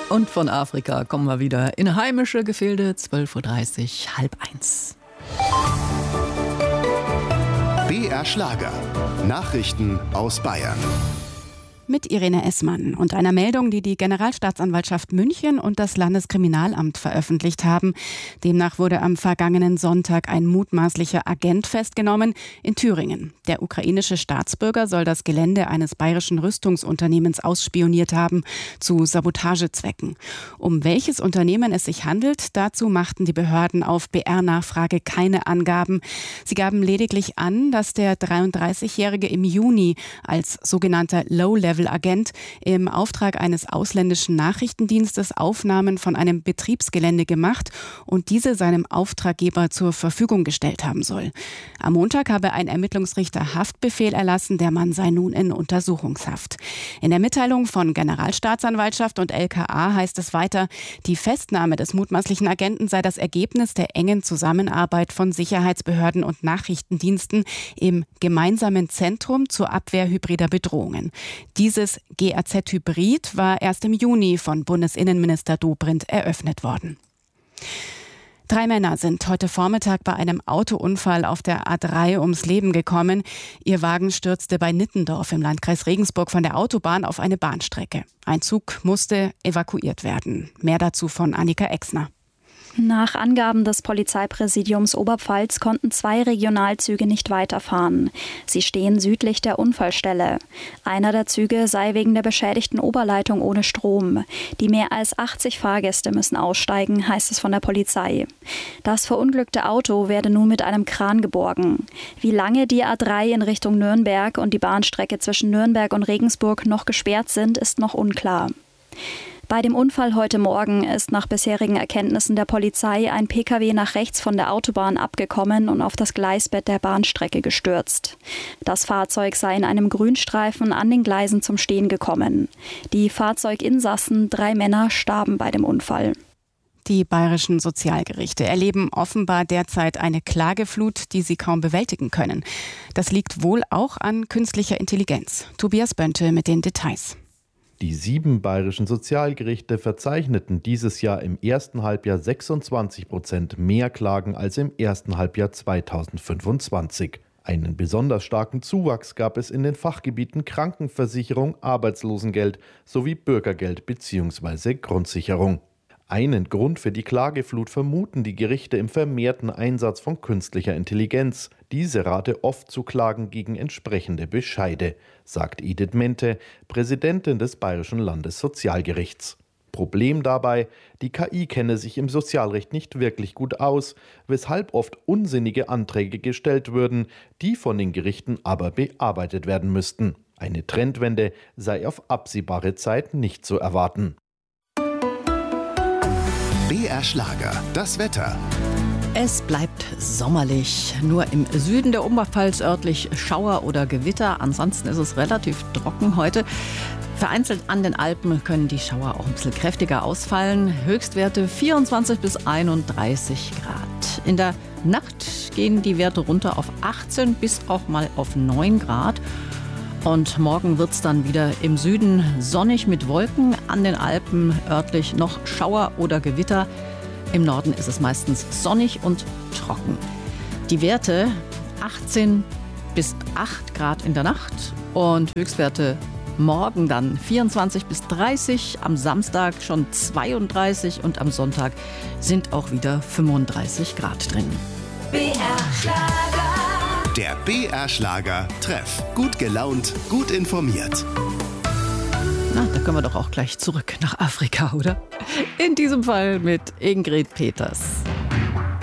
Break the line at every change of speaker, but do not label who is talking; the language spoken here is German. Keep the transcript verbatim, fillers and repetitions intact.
Und von Afrika kommen wir wieder in heimische Gefilde, zwölf Uhr dreißig, halb eins.
B R Schlager. Nachrichten aus Bayern.
Mit Irene Essmann und einer Meldung, die die Generalstaatsanwaltschaft München und das Landeskriminalamt veröffentlicht haben. Demnach wurde am vergangenen Sonntag ein mutmaßlicher Agent festgenommen in Thüringen. Der ukrainische Staatsbürger soll das Gelände eines bayerischen Rüstungsunternehmens ausspioniert haben, zu Sabotagezwecken. Um welches Unternehmen es sich handelt, dazu machten die Behörden auf B R-Nachfrage keine Angaben. Sie gaben lediglich an, dass der dreiunddreißigjährige im Juni als sogenannter Low-Level Agent im Auftrag eines ausländischen Nachrichtendienstes Aufnahmen von einem Betriebsgelände gemacht und diese seinem Auftraggeber zur Verfügung gestellt haben soll. Am Montag habe ein Ermittlungsrichter Haftbefehl erlassen, der Mann sei nun in Untersuchungshaft. In der Mitteilung von Generalstaatsanwaltschaft und L K A heißt es weiter, die Festnahme des mutmaßlichen Agenten sei das Ergebnis der engen Zusammenarbeit von Sicherheitsbehörden und Nachrichtendiensten im gemeinsamen Zentrum zur Abwehr hybrider Bedrohungen. Dieses G A Z-Hybrid war erst im Juni von Bundesinnenminister Dobrindt eröffnet worden. Drei Männer sind heute Vormittag bei einem Autounfall auf der A drei ums Leben gekommen. Ihr Wagen stürzte bei Nittendorf im Landkreis Regensburg von der Autobahn auf eine Bahnstrecke. Ein Zug musste evakuiert werden. Mehr dazu von Annika Exner.
Nach Angaben des Polizeipräsidiums Oberpfalz konnten zwei Regionalzüge nicht weiterfahren. Sie stehen südlich der Unfallstelle. Einer der Züge sei wegen der beschädigten Oberleitung ohne Strom. Die mehr als achtzig Fahrgäste müssen aussteigen, heißt es von der Polizei. Das verunglückte Auto werde nun mit einem Kran geborgen. Wie lange die A drei in Richtung Nürnberg und die Bahnstrecke zwischen Nürnberg und Regensburg noch gesperrt sind, ist noch unklar. Bei dem Unfall heute Morgen ist nach bisherigen Erkenntnissen der Polizei ein Pkw nach rechts von der Autobahn abgekommen und auf das Gleisbett der Bahnstrecke gestürzt. Das Fahrzeug sei in einem Grünstreifen an den Gleisen zum Stehen gekommen. Die Fahrzeuginsassen, drei Männer, starben bei dem Unfall.
Die bayerischen Sozialgerichte erleben offenbar derzeit eine Klageflut, die sie kaum bewältigen können. Das liegt wohl auch an künstlicher Intelligenz. Tobias Bönte mit den Details.
Die sieben bayerischen Sozialgerichte verzeichneten dieses Jahr im ersten Halbjahr sechsundzwanzig Prozent mehr Klagen als im ersten Halbjahr zweitausendfünfundzwanzig. Einen besonders starken Zuwachs gab es in den Fachgebieten Krankenversicherung, Arbeitslosengeld sowie Bürgergeld bzw. Grundsicherung. Einen Grund für die Klageflut vermuten die Gerichte im vermehrten Einsatz von künstlicher Intelligenz. Diese rate oft zu Klagen gegen entsprechende Bescheide, sagt Edith Mente, Präsidentin des Bayerischen Landessozialgerichts. Problem dabei, die K I kenne sich im Sozialrecht nicht wirklich gut aus, weshalb oft unsinnige Anträge gestellt würden, die von den Gerichten aber bearbeitet werden müssten. Eine Trendwende sei auf absehbare Zeit nicht zu erwarten.
B R Schlager, das Wetter.
Es bleibt sommerlich. Nur im Süden der Oberpfalz örtlich Schauer oder Gewitter. Ansonsten ist es relativ trocken heute. Vereinzelt an den Alpen können die Schauer auch ein bisschen kräftiger ausfallen. Höchstwerte vierundzwanzig bis einunddreißig Grad. In der Nacht gehen die Werte runter auf achtzehn bis auch mal auf neun Grad. Und morgen wird es dann wieder im Süden sonnig mit Wolken, an den Alpen örtlich noch Schauer oder Gewitter. Im Norden ist es meistens sonnig und trocken. Die Werte achtzehn bis acht Grad in der Nacht und Höchstwerte morgen dann vierundzwanzig bis dreißig, am Samstag schon zweiunddreißig und am Sonntag sind auch wieder fünfunddreißig Grad drin.
B R Schlager. Der B R Schlager Treff. Gut gelaunt, gut informiert.
Na, da können wir doch auch gleich zurück nach Afrika, oder? In diesem Fall mit Ingrid Peters.